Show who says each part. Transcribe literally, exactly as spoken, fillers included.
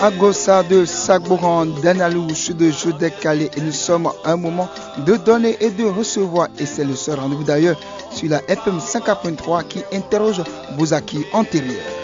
Speaker 1: Agossa de Sagboran, Danalou, Sud de Jodek Calais et nous sommes à un moment de donner et de recevoir et c'est le seul rendez-vous d'ailleurs sur la F M cinq point trois qui interroge vos acquis antérieurs.